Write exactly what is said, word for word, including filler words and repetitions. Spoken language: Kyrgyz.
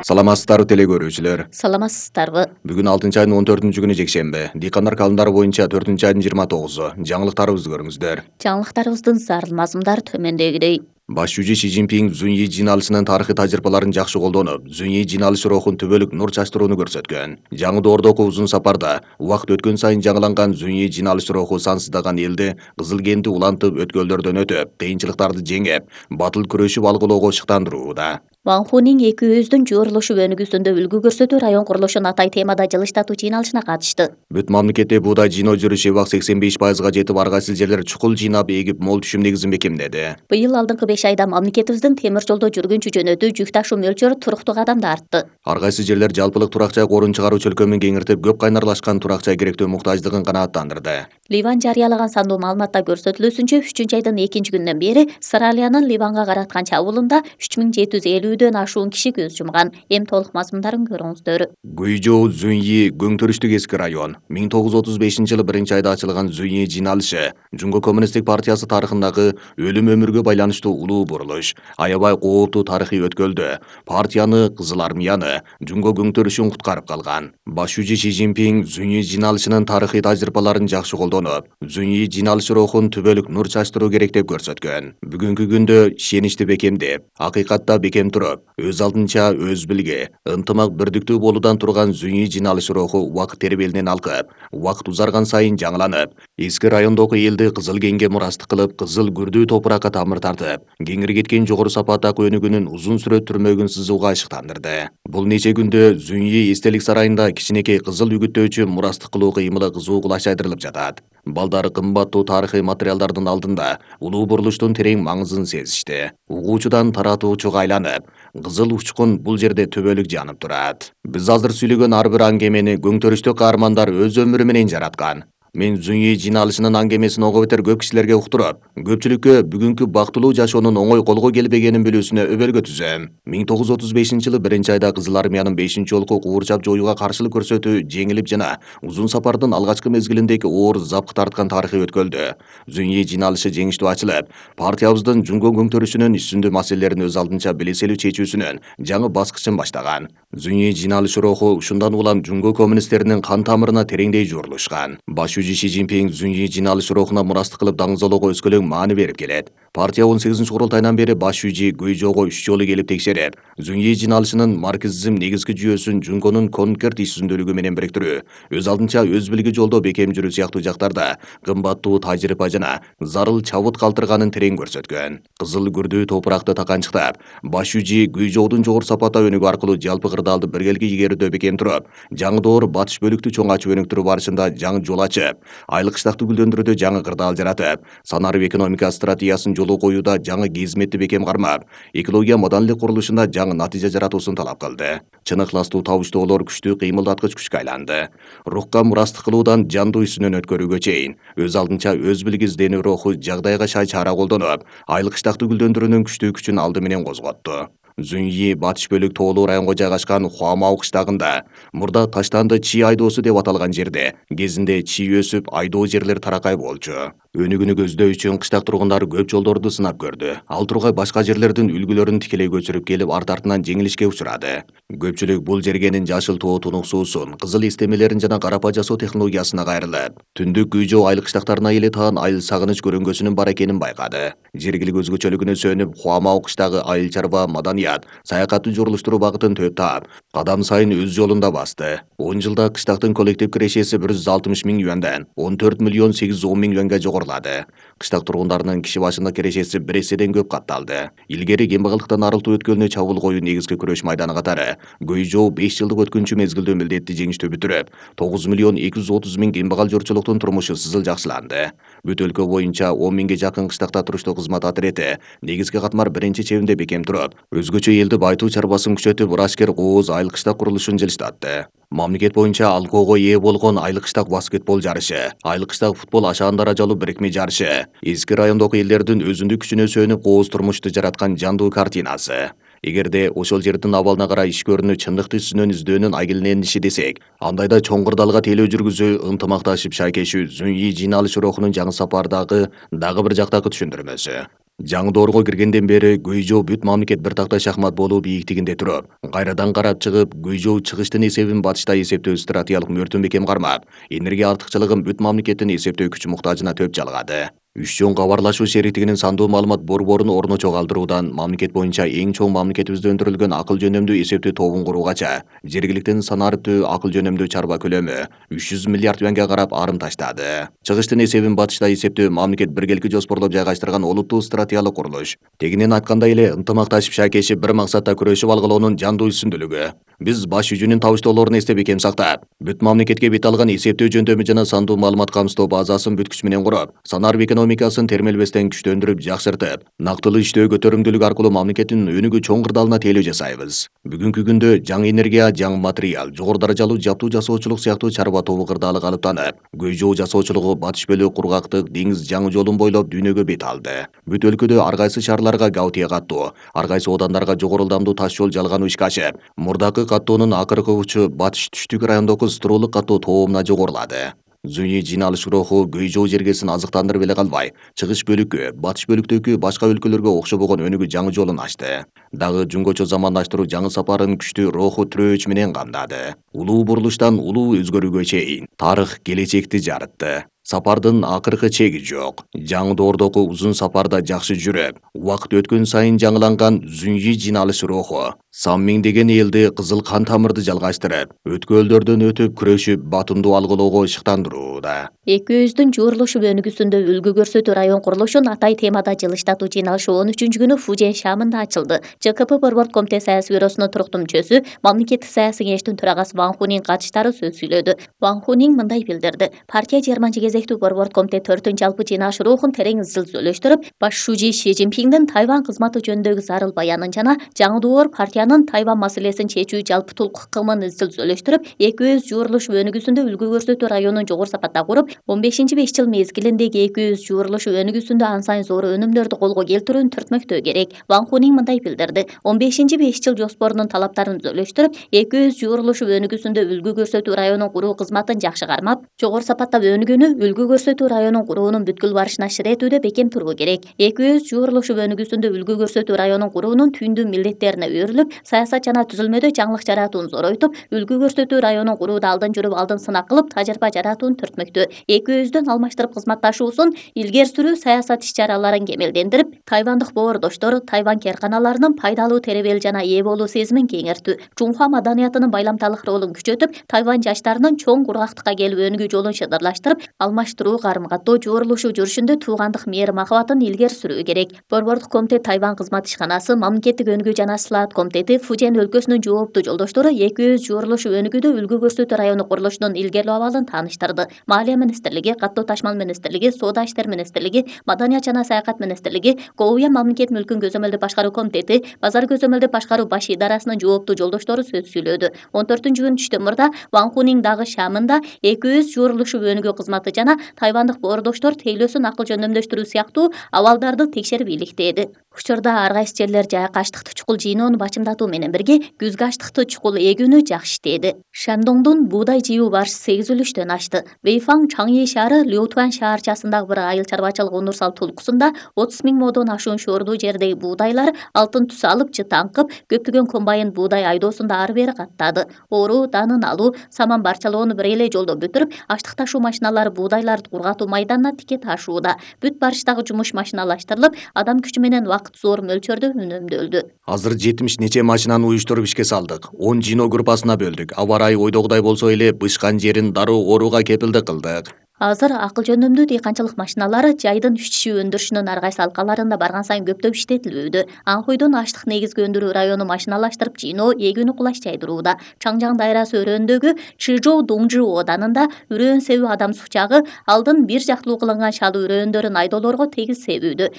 Саламатсыздарбы теле көрүүчүлөр. Саламатсыздарбы. Бүгүн алтынчы айдын он төртүнчү күнү жекшемби. Дыйкандар календары боюнча төртүнчү айдын жыйырма тогузу. Жаңылыктарыбызды көрүңүздөр. Жаңылыктарыбыздын зарыл мазмундары төмөндөгүдөй. Баш жүзү Си Цзиньпин Зуньи жиналышынын тарыхый тажрыйбаларын жакшы колдонуп, Зуньи жиналыш рухун түбөлүк нур чачтырууну көрсөткөн. Жаңы доордогу узун сапарда убакыт өткөн сайын жаңыланган Зуньи жиналыш руху сансыздаган элди кызыл кенди улантып өткөлдөрдөн өтүп, кыйынчылыктарды жеңип, батыл күрөшүп алгылоого шыктандырууда. Ван Хунин эки өздүн жуурулушуп өнүгүүсүндө үлгү көрсөтүү район курулушун атай темада жылыштатуу жыйналышына катышты. Бүт мамлекетте буудай жыйноо жүрүшү убак сексен беш пайызга жетип, ар кайсы жерлер чукул жыйнап эгип, мол түшүм негизин бекемдеди. Быйыл алдыңкы беш айда мамлекетибиздин темир жолдо жүргүнчү жөнөтүү жүк ташуу мөлчөрү туруктуу кадамда артты. Ар кайсы жерлер жалпылык турак жай корун чыгаруучу өлкөмүн кеңиртип, көп кайнарлашкан турак жай керектөө муктаждыгын канааттандырды. Ливан жарыялаган сандуу маалыматта көрсөтүлүүсүнчө, үчүнчү айдын экинчи күнүнөн бери Сыралиянын Ливанга караткан чабуулунда үч миң жети жүз элүүдөн ашуун киши көз жумган. Эми толук мазмундарын көрүңүздөр. Гуйжоу Зуньи Гөңтөрүштүк эски район. миң тогуз жүз отуз бешинчи жылы биринчи айда ачылган Зуньи жиналышы Жунго коммунисттик партиясы тарыхындагы өлүм өмүргө байланыштуу улуу бурулуш. Аябай кооптуу тарыхый өткөлдө партияны, Кызыл армияны, Жунго көңтөрүшүн куткарып калган. Баш жүзү Си Цзиньпин Зуньи жиналышынын тарыхый тажрыйбаларын жакшы колдонуп, Зуньи жиналышы рухун түбөлүк нур чачтыруу керек деп көрсөткөн. Бүгүнкү күндө ишеничти бекемдеп, акыйкатта бекем туруп, өз алдынча өз билги, ынтымак бирдиктүү болуудан турган Зуньи жиналышы руху убакыт тербелинен алкып, убакыт узарган сайын жаңыланып, эски райондогу элди кызыл кенге мурастык кылып, кызыл күрдүү топуракка тамыр тартып, кеңири кеткен жогору сапаттагы өнүгүүнүн узун сүрөт түрмөгүн сызууга ышыктандырды. Бул нече күндө Зуньи эстелик сарайында кичинекей кызыл үгүттөөчү мурастык кылуу кыймылы кызуу кулаш айдырылып жатат. Балдар кымбаттуу тарыхый материалдардын алдында улуу бурулуштун терең маңызын сезишти. Угуучудан таратуучуга айланып, кызыл учкун бул жерде төбөлүк жанып турат. Биз азыр сүйлөгөн ар бир аңгемени Гөңтөрүштүк каармандар өз өмүрү менен жараткан. Мен Зуньи жиналышынын аңгемесин ого бетер көп кишилерге уктуруп, көпчүлүккө бүгүнкү бактылуу жашоонун оңой колго келбегенин билүүсүнө өбөлгө түзөм. миң тогуз жүз отуз бешинчи жылы биринчи айда Кызыл армиянын бешинчи олку куурчап жоюуга каршылык көрсөтүү жеңилип жана узун сапардын алгачкы мезгилиндеги оор запкы тарткан тарыхый өткөлдө Зуньи жиналышы жеңиштүү ачылып, партиябыздын Жунго көңтөрүшүнүн үстүндүү маселелерин өз алдынча билиселүү чечүүсүнүн жаңы баскычын баштаган. Зуньи жиналышы руху ушундан улам Жунго коммунисттеринин кан тамырына тереңдей жуурулушкан. Баш жүзү Си Цзиньпин Зуньи жиналышы рухуна мурастык кылып даңзолоого өскөлөң маани берип келет. Партия он сегизинчи курултайынан бери Баш жүзү Гуйжоого үч жолу келип текшерип, Зуньи жиналышынын марксизм негизги жүйөсүн Жунгонун конкерт ишсүндүүлүгү менен бириктирүү, өз алдынча өз билги жолдо бекем жүрүү сыяктуу жактарда кымбаттуу тажрыйба жана зарыл чабыт калтырганын терең көрсөткөн. Кызыл күрдүү топуракты таканчыктап, Баш жүзү Гуйжоодун жогору сапатта өнүгүү аркылуу жалпы кырдаалды биргеликке ийгерүүдө бекем туруп, жаңы доор батыш бөлүктү чоң ачып өнүктүрүү барышында жаңы жол ачып, айлык кыштакты гүлдөндүрүүдө жаңы кырдаал жаратып, санарып экономика стратегиясын жолу коюуда жаңы кызметти бекем кармап, экология маданилик курулушунда жаңы натыйжа жаратуусун талап кылды. Чын ыхластуу табыштоолор күчтүү кыймылдаткыч күчкө айланды. Рухка мурастык кылуудан жандуу исүнөн өткөрүүгө чейин өз алдынча өз билги изденүү руху жагдайга шай чара колдонуп, айлык кыштакты гүлдөндүрүүнүн күчтүү күчүн алды менен козготту. Зуньи батыш бөлүк тоолуу районго жайгашкан Хуамау кыштагында, мурда Таштанды Чи айдоосу деп аталган жерде кезинде чи өсүп, айдоо жерлер таракай болчу. Өнүгүүнү көздөө үчүн кыштак тургундары көп жолдорду сынап көрдү. Ал тургай башка жерлердин үлгүлөрүн тикелей көчүрүп келип, арт артынан жеңилишке учурады. Көпчүлүк бул жергенин жашыл тоо тунук суусун, кызыл эстемелерин жана карапа жасоо технологиясына кайрылып, түндүк Гуйжоу айыл кыштактарына эле таан айыл сагыныч көрүнгөсүнүн бар экенин байкады. Жергилик өзгөчөлүгүнө сүйөнүп, Хуамау кыштагы айыл чарба, маданият, саякатты журулуштуруу багытын төп таап, кадам сайын өз жолунда басты. он жылда кыштактын коллектив кирешеси бир жүз алтымыш миң юандан он төрт миллион сегиз жүз он миң юанга жогорулады. Кыштак тургундарынын киши башына кирешеси бир эседен көп катталды. Илгери кембагалдыктан арылтуу өткөлүнө чабуул коюу негизги күрөш майданы катары Гуйжоу беш жылдык өткүнчү мезгилдүү милдетти жеңиштүү бүтүрүп, тогуз миллион эки жүз отуз миң кембагал журтчулуктун турмушу сызыл жакшыланды. Бүт өлкө боюнча он миңге жакын кыштакта туруштуу кызмат атрети негизги катмар биринчи чебинде бекем туруп, өзгөчө элди байтуу чарбасын күчөтүп, Рашкер кооз айыл кыштак курулушун жылыштатты. Мамлекет боюнча алкоого ээ болгон айыл кыштак баскетбол жарышы, айыл кыштак футбол ашаан даражалуу бирикме жарышы, эски райондогу элдердин өзүндүк күчүнө сүйөнүп кооз турмушту жараткан жандуу картинасы. Эгерде ошол жердин абалына карай иш көрүүнү чындыкты үстүнөн издөөнүн айгилинен иши десек, андайда чоң кырдаалга тейлөө жүргүзүү, ынтымакташып шайкешүү Зуньи жиналышы рухунун жаңы сапардагы дагы бир жактагы түшүндүрмөсү. Жаңы доорго киргенден бери Гөйжөө бүт мамлекет бир такта шахмат болуу бийиктигинде туруп, кайрадан карап чыгып, Гөйжөө чыгыштын эсебин батышта эсептөө стратегиялык мөрдөн бекем кармап, энергия артыкчылыгын бүт мамлекеттин эсептөө күчү муктажына төп жалгады. Үч чоң кабарлашуу шериктигинин сандуу маалымат борборун орночо калтыруудан мамлекет боюнча эң чоң мамлекетибизде өндүрүлгөн акыл жөнөмдүү эсептөө тобун куруугача, жергиликтен санариптүү акыл жөнөмдүү чарба көлөмү үч жүз миллиард юанга карап арын таштады. Чыгыштын эсебин батышта эсептөө мамлекет биргелики жоспорлоп жайгаштырган олуттуу стратегиялык курулуш. Тегинен айткандай эле ынтымакташып шаакешип бир максатта күрөшүп алгылоонун жандуу үстүндүүлүгү. Биз баш жүжүнүн табыштоолорун эстеп бекем сактап, бүт мамлекетке бет алган эсептөө жөндөмү жана сандуу маалымат камсыздоо базасын бүт күч менен куруп, санарып экономикасын термелбестен күчтөндүрүп, жакшыртып, нактылуу иштөө көтөрүмдүүлүк аркылуу мамлекеттин өнүгүү чоң кырдаалына тейлөө жасайбыз. Бүгүнкү күндө жаңы энергия, жаңы материал, жогору даражалуу жаптуу жасоочулук сыяктуу чарба тобу кырдаалы калыптанып, Гөйжөө жасоочулугу батыш бөлүк кургактык деңиз жаңы жолун бойлоп дүйнөгө бет алды. Бүт өлкөдө ар кайсы шаарларга Гаутия каттоо, ар кайсы одандарга жогору ылдамдуу таш жол жалгануу ишке ашып, мурдакы каттоонун акыркы учу батыш түштүк райондогу строолук каттоо тобуна жогорулады. Зүйи жиналыш руху Гөйжөө жергесин азыктандырып эле калбай, чыгыш бөлүккө, батыш бөлүктөгү башка өлкөлөргө окшобогон өнүгүү жаңы жолун ачты. Дагы жөнгөчө замандаштыруу жаңы сапарын күчтүү руху тирөөч менен камдады. Улуу бурулуштан улуу өзгөрүүгө чейин тарых келечекти жарытты. Сапардын акыркы чеги жок. Жаңы доордогу узун сапарда жакшы жүрүп, убакыт өткөн сайын жаңыланган Зүйи жиналыш руху сан миңдеген элди кызыл кан тамырды жалгаштырып, өткөлдөрдөн өтүп күрөшүп батымдуу алгылоого ышыктандырууда. Эки өздүн жуурулушуп өнүгүүсүндө үлгү көрсөтүү район курулушун Атай темада жылыштатуу жыйналышы он үчүнчү күнү Фужен шаамында ачылды. ЖКП борбор комитет саясий бюросунун туруктуу мүчөсү, мамлекеттик саясий кеңештин төрагасы Ван Хунин катыштары сөз сүйлөдү. Ван Хунин мындай билдирди: партия жыйырманчы кезектүү борбор комитет төртүнчү жалпы жыйналыш рухун терең изилдөөлөштүрүп, баш шужи Ши Цзиньпиндин Тайвань кызматы жөнүндөгү зарыл баянын жана жаңы доор партиянын Тайвань маселесин чечүү жалпытулук ыкымын изилдөөлөштүрүп, эки өз жуурулушуп өнүгүүсүндө үлгү көрсөтүү районун жогору сапатта куруп, он бешинчи беш жыл мезгилиндеги эки өз жуурулушуп өнүгүүсүндө ан сайын зор өнүмдөрдү колго келтирүүнү түртмөктөө керек. Ван Хунин мындай билдирди: он бешинчи беш жыл жоспорунун талаптарын түзөлөштүрүп, эки өз жуурулушуп өнүгүүсүндө үлгү көрсөтүү районун куруу кызматын жакшы кармап, жогору сапатта өнүгүүнү үлгү көрсөтүү районун куруунун бүткүл барышына шыр этүүдө бекем туруу керек. Эки өз жуурулушуп өнүгүүсүндө үлгү көрсөтүү районун куруунун түйүндүү милдеттерине өөрүлүп, саясат жана түзүлмөдө жаңылык жаратууну зоройтуп, үлгү көрсөтүү районун курууда алдын жүрүп, алдын сынак кылып, тажрыйба жаратууну түртмөктө. Эки өздөн алмаштырып кызматташуусун илгери сүрүү, саясат иш-чараларын кемелдендирип, тайвандык боордоштор, Тайвань керканаларынын пайдалуу теребел жана ээ болуу сезимин кеңертүү, Чунхуа маданиятынын байламталык ролун күчөтүп, Тайвань жаштарынын чоң кургактыкка келип өнүгүү жолун шыдырлаштырып, алмаштыруу, карым-каттоо, жуурулушуу жүрүшүндө туугандык мээрим-махабатын илгери сүрүү керек. Борбордук комитет Тайвань кызмат ишканасы, мамлекеттик өнүгүү жана слаат комитети, Фужен өлкөсүнүн жооптуу жолдоштору эки өз жуурулушуп өнүгүүдө үлгү көрсөтүү району курулушунун илгерилүү абалын тааныштырды. Маалия министрлиги, каттоо ташмал министрлиги, соода иштер министрлиги, маданият жана саякат министрлиги, Гоуя мамлекет мүлкүн көзөмөлдөп башкаруу комитети, базар көзөмөлдөп башкаруу баш идарасынын жооптуу жолдоштору сөз сүйлөдү. он төртүнчү күнү түштөн мурда Ван Хунин дагы шаамында эки өз жуурулушуп өнүгүү кызматы жана тайвандык боордоштор тейлөөсүн акыл жөндөмдөштүрүү сыяктуу абалдарды текшерип иликтээди. Учурда ар кайсы жерлер жайкы аштыкты чукул жыйноону бачымдатуу менен бирге күзгү аштыкты чукул эгүүнү жакшы иштээди. Шандоңдун буудай жыйуу барышы сегиз үлүштөн ашты. Вэйфаң Чаңйи шаары Лютуан шаарчасындагы бир айыл чарбачылык ундурсал тулкусунда отуз миң модон ашуун шоордуу жердеги буудайлар алтын түс алып, жытаңкып, көптөгөн комбайн буудай айдоосунда ары бери каттады. Оруу, данын алуу, саман барчалоону бир эле жолдо бүтүрүп, аштык ташуу машиналары буудайларды кургатуу майданына тике ташууда. Бүт барыштагы жумуш машиналаштырылып, адам күчү менен вакыт зор мөлчөрдө үнөмдөлдү. Азыр жетимиш нече машинаны уюштуруп ишке салдык. он жыйноо группасына бөлдүк. Аба ырайы ойдогудай болсо эле бышкан жерин дароо орууга кепилдик кылдык. Азыр акыл жөндөмдүү дыйканчылык машиналары жайдын үччү өндүрүшүнүн ар кайсы алкаларында барган сайын көптөп иштетилүүдө. Анхуйдун аштык негизги өндүрүү району машиналаштырып жыйноо, эгүүнү кулаш жайдырууда. Чаңжаң дайрасы өрөөндөгү Чжижоу Дуңжи оданында үрөөн себүү адам сучагы алдын бир жактылуу кылынган шалуу үрөөндөрүн айдоолорго тегиз себүүдө.